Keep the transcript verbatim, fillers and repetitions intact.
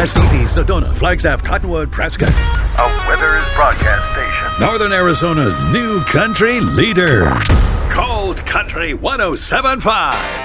Essetes, Sedona, Flagstaff, Cottonwood, Prescott. A Withers broadcast station. Northern Arizona's new country leader. Cold Country one oh seven point five.